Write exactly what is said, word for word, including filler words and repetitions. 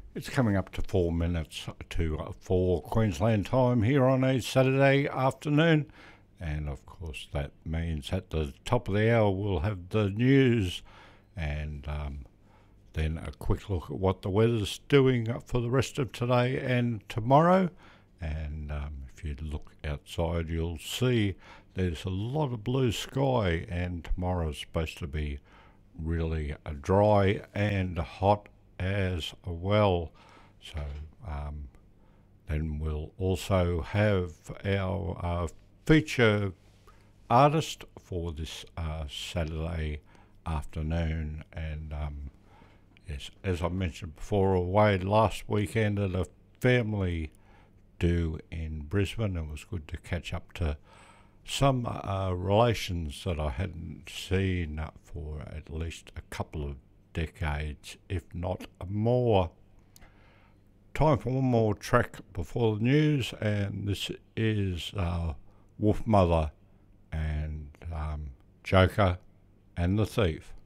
It's coming up to four minutes to uh, four Queensland time here on a Saturday afternoon. And of course, that means at the top of the hour we'll have the news and um, then a quick look at what the weather's doing for the rest of today and tomorrow. And um, if you look outside, you'll see there's a lot of blue sky, and tomorrow's supposed to be really uh, dry and hot as well. So um, then we'll also have our uh, feature artist for this uh, Saturday afternoon. And um, yes, as I mentioned before, away last weekend at a family do in Brisbane. It was good to catch up to some uh, relations that I hadn't seen for at least a couple of decades, if not more. Time for one more track before the news, and this is uh, Wolfmother and um, Joker and the Thief.